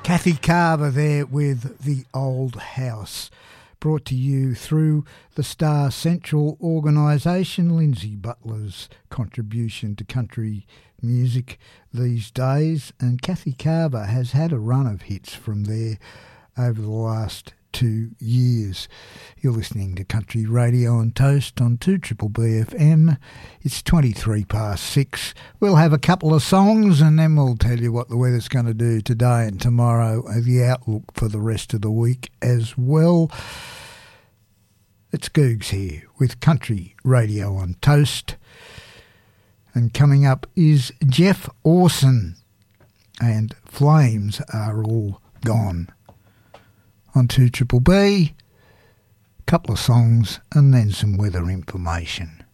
Kathy Carver there with The Old House, brought to you through the Star Central organisation, Lindsay Butler's contribution to country music these days. And Kathy Carver has had a run of hits from there over the last 2 years. You're listening to Country Radio on Toast on 2BBB FM. It's 23 past 6. We'll have a couple of songs and then we'll tell you what the weather's going to do today and tomorrow, and the outlook for the rest of the week as well. It's Googs here with Country Radio on Toast. And coming up is Jeff Orson and Flames Are All Gone. On 2BBB, a couple of songs and then some weather information.